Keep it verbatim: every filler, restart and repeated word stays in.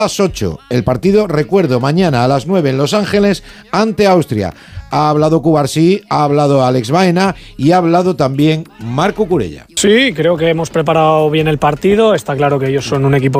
las ocho. El partido, recuerdo, mañana a las nueve en Los Ángeles ante Austria. Ha hablado Cubarsí, ha hablado Alex Baena y ha hablado también Marco Curella. Sí, creo que hemos preparado bien el partido. Está claro que ellos son un equipo